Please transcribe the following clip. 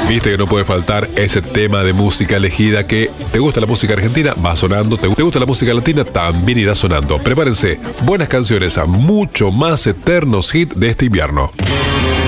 Viste que no puede faltar ese tema de música elegida que te gusta la música argentina, va sonando, te gusta la música latina, también irá sonando. Prepárense, buenas canciones a mucho más eternos hits de este invierno.